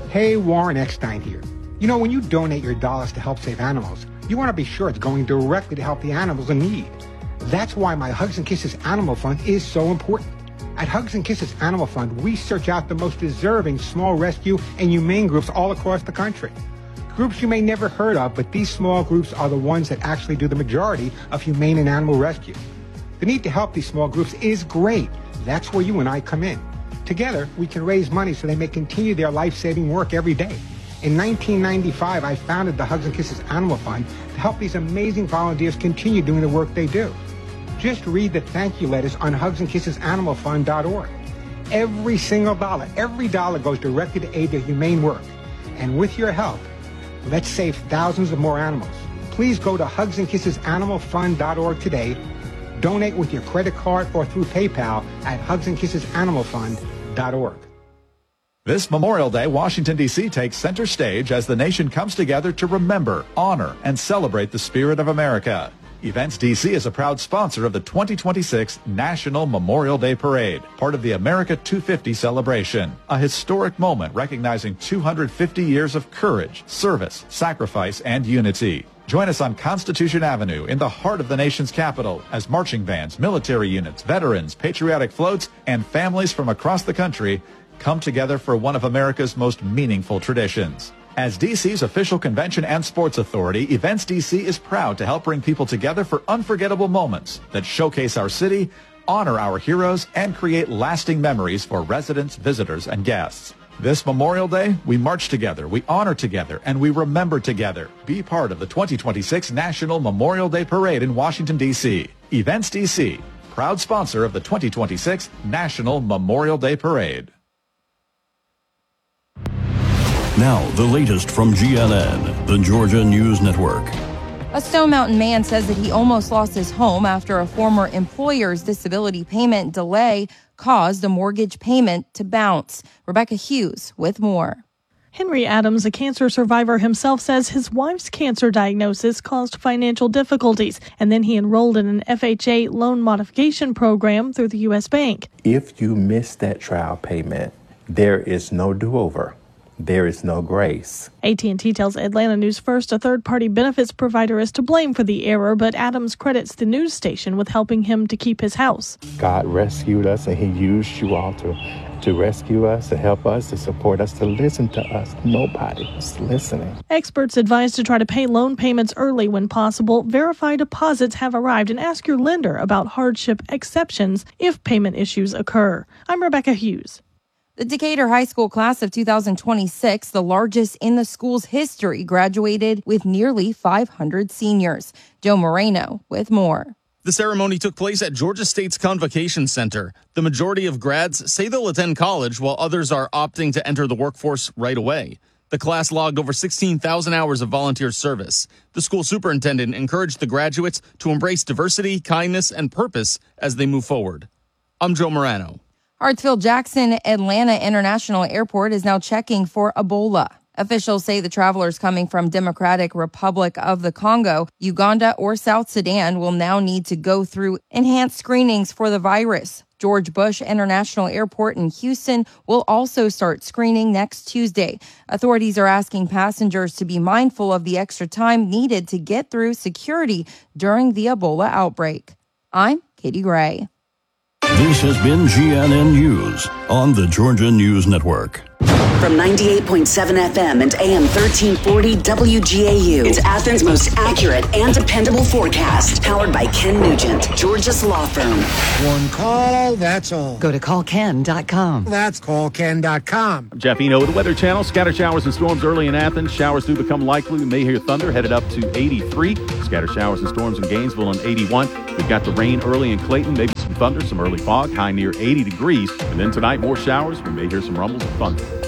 Hey, Warren Eckstein here. You know, when you donate your dollars to help save animals, you want to be sure it's going directly to help the animals in need. That's why my Hugs and Kisses Animal Fund is so important. At Hugs and Kisses Animal Fund, we search out the most deserving small rescue and humane groups all across the country. Groups you may never heard of, but these small groups are the ones that actually do the majority of humane and animal rescue. The need to help these small groups is great. That's where you and I come in. Together, we can raise money so they may continue their life-saving work every day. In 1995, I founded the Hugs and Kisses Animal Fund to help these amazing volunteers continue doing the work they do. Just read the thank you letters on hugsankissesanimalfund.org. Every single dollar, every dollar goes directly to aid their humane work. And with your help, let's save thousands of more animals. Please go to hugsankissesanimalfund.org today. Donate with your credit card or through PayPal at hugsankissesanimalfund.org. This Memorial Day, Washington, D.C. takes center stage as the nation comes together to remember, honor, and celebrate the spirit of America. Events DC is a proud sponsor of the 2026 National Memorial Day Parade, part of the America 250 celebration, a historic moment recognizing 250 years of courage, service, sacrifice, and unity. Join us on Constitution Avenue in the heart of the nation's capital as marching bands, military units, veterans, patriotic floats, and families from across the country come together for one of America's most meaningful traditions. As DC's official convention and sports authority, Events DC is proud to help bring people together for unforgettable moments that showcase our city, honor our heroes, and create lasting memories for residents, visitors, and guests. This Memorial Day, we march together, we honor together, and we remember together. Be part of the 2026 National Memorial Day Parade in Washington, D.C. Events DC, proud sponsor of the 2026 National Memorial Day Parade. Now, the latest from GNN, the Georgia News Network. A Stone Mountain man says that he almost lost his home after a former employer's disability payment delay caused a mortgage payment to bounce. Rebecca Hughes with more. Henry Adams, a cancer survivor himself, says his wife's cancer diagnosis caused financial difficulties, and then he enrolled in an FHA loan modification program through the U.S. Bank. If you miss that trial payment, there is no do-over. There is no grace. AT&T tells Atlanta News First a third-party benefits provider is to blame for the error, but Adams credits the news station with helping him to keep his house. God rescued us, and he used you all to rescue us, to help us, to support us, to listen to us. Nobody was listening. Experts advise to try to pay loan payments early when possible, verify deposits have arrived, and ask your lender about hardship exceptions if payment issues occur. I'm Rebecca Hughes. The Decatur High School class of 2026, the largest in the school's history, graduated with nearly 500 seniors. Joe Moreno with more. The ceremony took place at Georgia State's Convocation Center. The majority of grads say they'll attend college, while others are opting to enter the workforce right away. The class logged over 16,000 hours of volunteer service. The school superintendent encouraged the graduates to embrace diversity, kindness, and purpose as they move forward. I'm Joe Morano. Hartsfield-Jackson Atlanta International Airport is now checking for Ebola. Officials say the travelers coming from Democratic Republic of the Congo, Uganda, or South Sudan will now need to go through enhanced screenings for the virus. George Bush International Airport in Houston will also start screening next Tuesday. Authorities are asking passengers to be mindful of the extra time needed to get through security during the Ebola outbreak. I'm Katie Gray. This has been GNN News on the Georgia News Network. From 98.7 FM and AM 1340 WGAU, it's Athens' most accurate and dependable forecast. Powered by Ken Nugent, Georgia's law firm. One call, that's all. Go to callken.com. That's callken.com. I'm Jeff Eno with the Weather Channel. Scattered showers and storms early in Athens. Showers do become likely. We may hear thunder headed up to 83. Scattered showers and storms in Gainesville on 81. We've got the rain early in Clayton. Maybe some thunder, some early fog. High near 80 degrees. And then tonight, more showers. We may hear some rumbles of thunder.